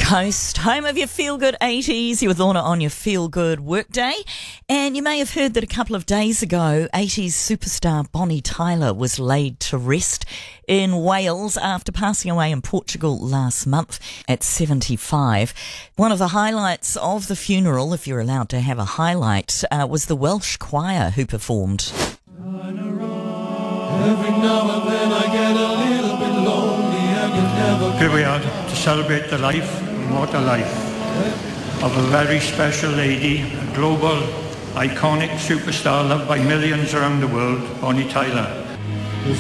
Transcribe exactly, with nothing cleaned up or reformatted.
Coast, home of your feel-good eighties. You're with Lorna on your feel-good workday. And you may have heard that a couple of days ago, eighties superstar Bonnie Tyler was laid to rest in Wales after passing away in Portugal last month at seventy-five. One of the highlights of the funeral, if you're allowed to have a highlight, uh, was the Welsh choir who performed. Every now and then I get a little bit lonely and you never... Here we are to celebrate the life, what a life, of a very special lady, a global, iconic superstar loved by millions around the world, Bonnie Tyler.